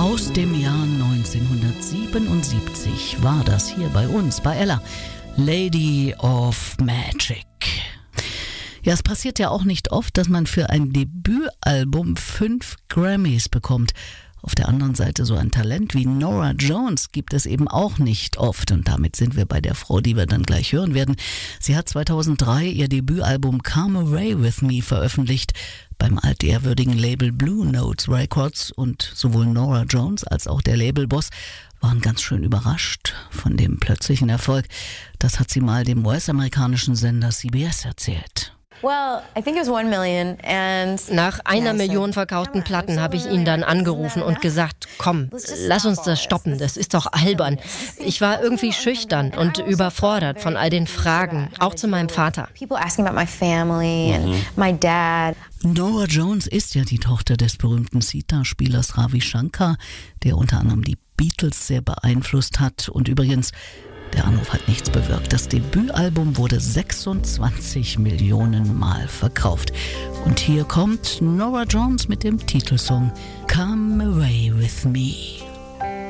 Aus dem Jahr 1977 war das hier bei uns, bei Ella, Lady of Magic. Ja, es passiert ja auch nicht oft, dass man für ein Debütalbum 5 Grammys bekommt. Auf der anderen Seite so ein Talent wie Norah Jones gibt es eben auch nicht oft. Und damit sind wir bei der Frau, die wir dann gleich hören werden. Sie hat 2003 ihr Debütalbum Come Away With Me veröffentlicht beim altehrwürdigen Label Blue Notes Records. Und sowohl Norah Jones als auch der Labelboss waren ganz schön überrascht von dem plötzlichen Erfolg. Das hat sie mal dem US-amerikanischen Sender CBS erzählt. Nach 1 Million verkauften Platten habe ich ihn dann angerufen und gesagt, komm, lass uns das stoppen, das ist doch albern. Ich war irgendwie schüchtern und überfordert von all den Fragen, auch zu meinem Vater. Norah Jones ist ja die Tochter des berühmten Sitar-Spielers Ravi Shankar, der unter anderem die Beatles sehr beeinflusst hat. Und übrigens, der Anruf hat nichts bewirkt. Das Debütalbum wurde 26 Millionen Mal verkauft. Und hier kommt Norah Jones mit dem Titelsong Come Away With Me.